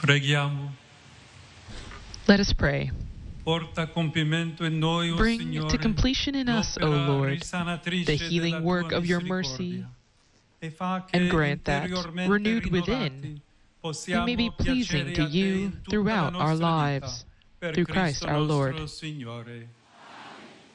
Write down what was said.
Preghiamo. Let us pray. Porta a compimento in noi, O Bring Signore, to completion in us, O l'opera Lord, risanatrice the healing della work tua of your misericordia, mercy, e fa che and grant that, interiormente renewed rinnovati, within, we possiamo may be pleasing piacere to a te you in tutta la throughout our nostra vita, lives, per through Christ Cristo our nostro Lord. Signore.